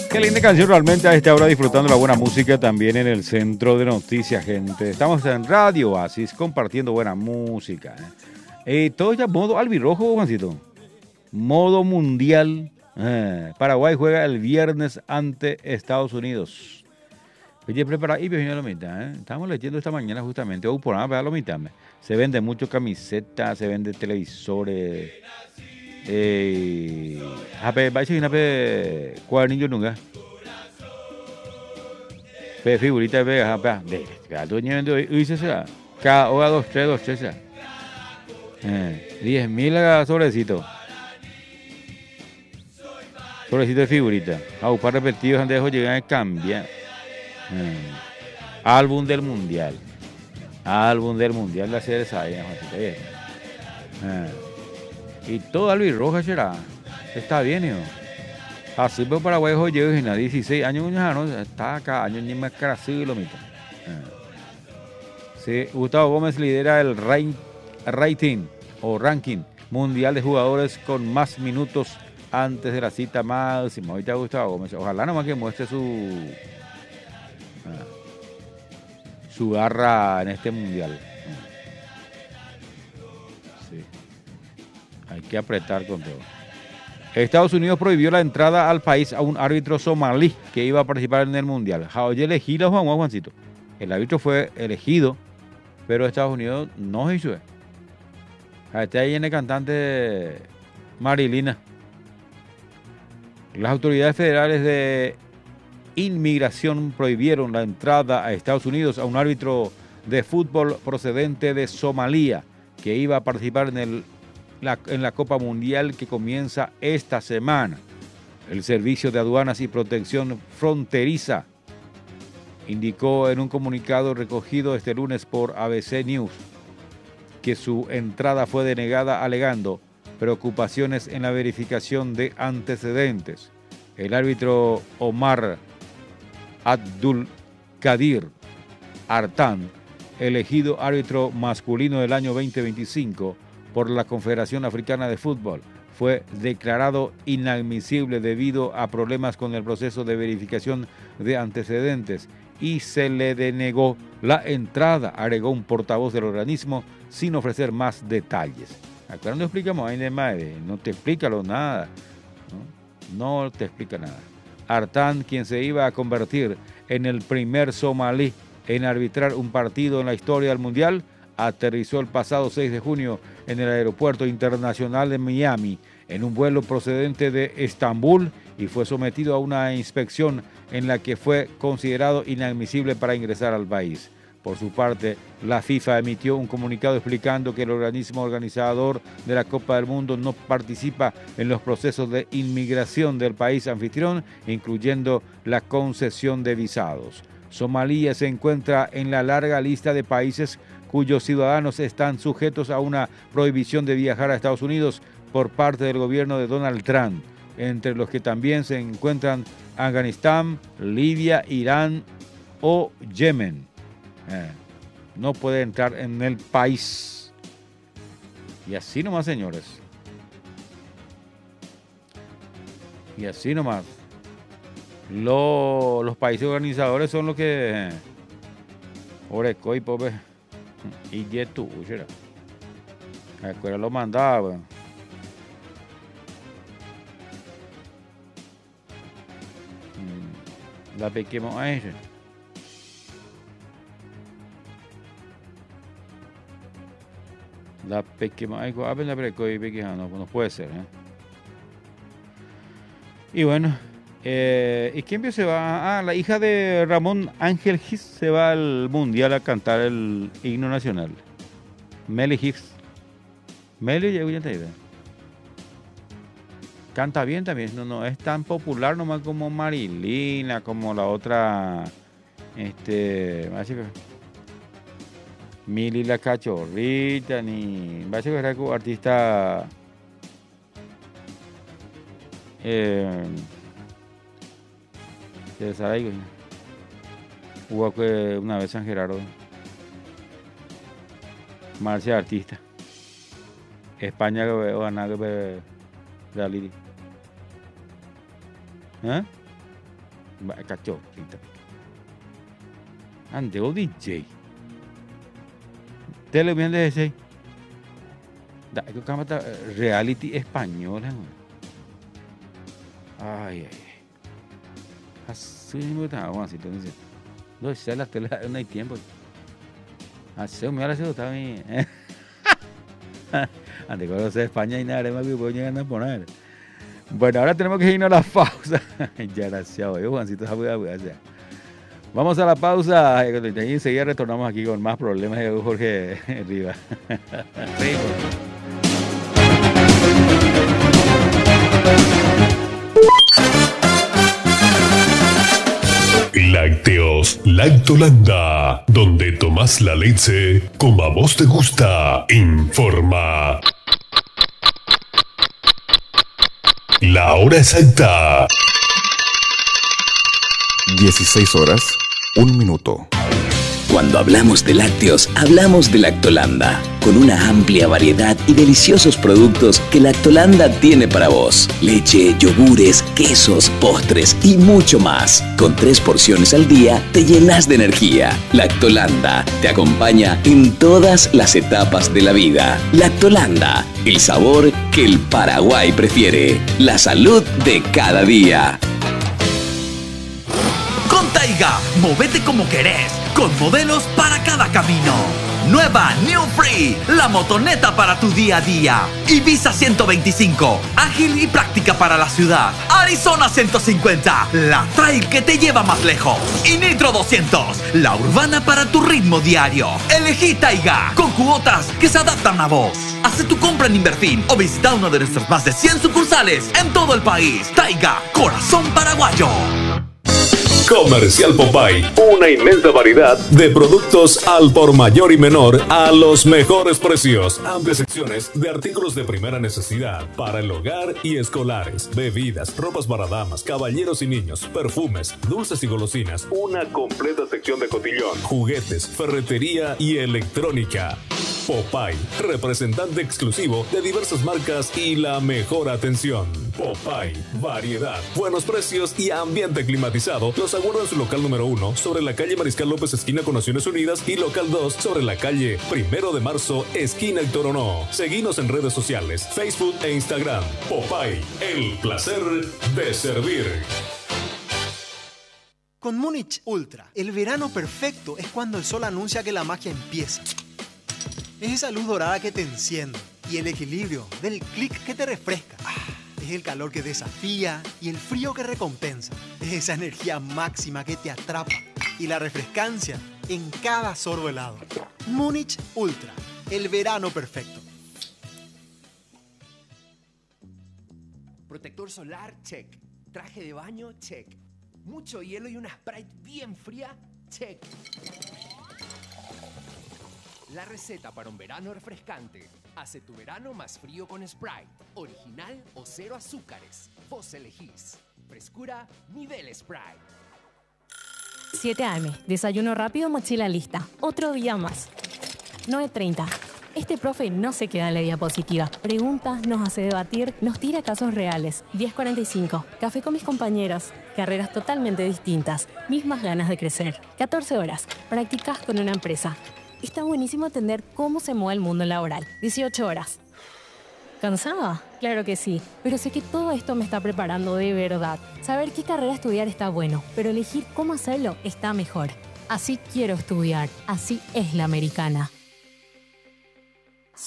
Qué linda canción realmente a esta hora, disfrutando la buena música también en el centro de noticias, gente. Estamos en Radio Oasis compartiendo buena música. Todo ya modo albirrojo, Juancito. Modo mundial. Paraguay juega el viernes ante Estados Unidos. Oye, prepara y viene la mitad. Estamos leyendo esta mañana justamente. Por nada, la mitad. Se vende mucho camisetas, se vende televisores. Va a ser una cuadernillo nunca. Figurita de Vega, gato ñendo, dice será. Cada hora 2, 3, 10.000 sobrecito. Sobrecito de figurita. A un par repetidos antes de llegar a cambiar. Álbum del mundial. Álbum del mundial de hacer esa. Y todo Luis Rojas será. Está bien, ¿no? Así por Paraguay llegó en 16 años, está acá, años ni más casi lo mismo. Sí, Gustavo Gómez lidera el rating o ranking mundial de jugadores con más minutos antes de la cita máxima. Ahorita Gustavo Gómez, ojalá nomás que muestre su garra en este mundial. Sí. Hay que apretar con todo. Estados Unidos prohibió la entrada al país a un árbitro somalí que iba a participar en el mundial. Jaoye elegido Juancito. El árbitro fue elegido, pero Estados Unidos no se hizo. Está ahí en el cantante Marilina. Las autoridades federales de inmigración prohibieron la entrada a Estados Unidos a un árbitro de fútbol procedente de Somalia que iba a participar en la Copa Mundial que comienza esta semana. El Servicio de Aduanas y Protección Fronteriza indicó en un comunicado recogido este lunes por ABC News que su entrada fue denegada alegando preocupaciones en la verificación de antecedentes. El árbitro Omar Abdul Qadir Artan, elegido árbitro masculino del año 2025 por la Confederación Africana de Fútbol, fue declarado inadmisible debido a problemas con el proceso de verificación de antecedentes y se le denegó la entrada, agregó un portavoz del organismo sin ofrecer más detalles. Acá no explicamos, no te explica nada, no te explica nada. Artan, quien se iba a convertir en el primer somalí en arbitrar un partido en la historia del Mundial, aterrizó el pasado 6 de junio en el Aeropuerto Internacional de Miami en un vuelo procedente de Estambul y fue sometido a una inspección en la que fue considerado inadmisible para ingresar al país. Por su parte, la FIFA emitió un comunicado explicando que el organismo organizador de la Copa del Mundo no participa en los procesos de inmigración del país anfitrión, incluyendo la concesión de visados. Somalia se encuentra en la larga lista de países cuyos ciudadanos están sujetos a una prohibición de viajar a Estados Unidos por parte del gobierno de Donald Trump, entre los que también se encuentran Afganistán, Libia, Irán o Yemen. No puede entrar en el país. Y así nomás, señores. Y así nomás. Los países organizadores son los que... Orecoy, pobre. Y Yetu, la escuela lo mandaba. La pequemos a ella. La pequemos a ella. La precoy, no puede ser. Y bueno. ¿Y quién se va? La hija de Ramón Ángel Gis se va al mundial a cantar el himno nacional. Meli Gis. Meli ya te canta bien también. No es tan popular nomás como Marilina, como la otra. Mili la Cachorrita, ni. Básicamente era como artista. Hubo una vez San Gerardo. Marcia artista. España que veo ganar de Lili. Cachó. Ante o DJ. Television de ese. Da, itu kan mata reality español. Ay. Así me está vamos así entonces. No sé la tele no hay tiempo. Así me hace está bien. Antes cuando se España y nada más que puedo llegar a poner. Bueno, ahora tenemos que irnos a la pausa. Ya gracias, Juancito. Vamos a la pausa y enseguida retornamos aquí con más problemas de Jorge Rivas. Lácteos Lactolanda, donde tomás la leche como a vos te gusta, informa. La hora exacta. 16 horas, 1 minuto. Cuando hablamos de lácteos, hablamos de Lactolanda, con una amplia variedad y deliciosos productos que Lactolanda tiene para vos. Leche, yogures, quesos, postres y mucho más. Con 3 porciones al día te llenas de energía. Lactolanda te acompaña en todas las etapas de la vida. Lactolanda, el sabor que el Paraguay prefiere. La salud de cada día. Con Taiga, movete como querés, con modelos para cada camino. Nueva New Free, la motoneta para tu día a día. Ibiza 125, ágil y práctica para la ciudad. Arizona 150, la trail que te lleva más lejos. Y Nitro 200, la urbana para tu ritmo diario. Elegí Taiga, con cuotas que se adaptan a vos. Hace tu compra en Inverfin o visita uno de nuestros más de 100 sucursales en todo el país. Taiga, corazón paraguayo. Comercial Popeye, una inmensa variedad de productos al por mayor y menor a los mejores precios. Amplias secciones de artículos de primera necesidad para el hogar y escolares, bebidas, ropas para damas, caballeros y niños, perfumes, dulces y golosinas, una completa sección de cotillón, juguetes, ferretería y electrónica. Popeye, representante exclusivo de diversas marcas y la mejor atención. Popeye, variedad, buenos precios y ambiente climatizado. Los aguarda en su local número 1 sobre la calle Mariscal López, esquina con Naciones Unidas, y local 2 sobre la calle 1 de Marzo, esquina El Toronó. Seguinos en redes sociales, Facebook e Instagram. Popeye, el placer de servir. Con Múnich Ultra, el verano perfecto es cuando el sol anuncia que la magia empieza. Es esa luz dorada que te enciende y el equilibrio del clic que te refresca. Es el calor que desafía y el frío que recompensa. Es esa energía máxima que te atrapa y la refrescancia en cada sorbo helado. Múnich Ultra, el verano perfecto. Protector solar, check. Traje de baño, check. Mucho hielo y una Sprite bien fría, check. La receta para un verano refrescante. Hace tu verano más frío con Sprite. Original o 0 azúcares. Vos elegís. Frescura, nivel Sprite. 7 AM. Desayuno rápido, mochila lista. Otro día más. 9:30. Este profe no se queda en la diapositiva. Pregunta, nos hace debatir, nos tira casos reales. 10:45. Café con mis compañeros. Carreras totalmente distintas. Mismas ganas de crecer. 14 horas. Practicas con una empresa. Está buenísimo entender cómo se mueve el mundo laboral. 18 horas. ¿Cansada? Claro que sí, pero sé que todo esto me está preparando de verdad. Saber qué carrera estudiar está bueno, pero elegir cómo hacerlo está mejor. Así quiero estudiar. Así es la americana.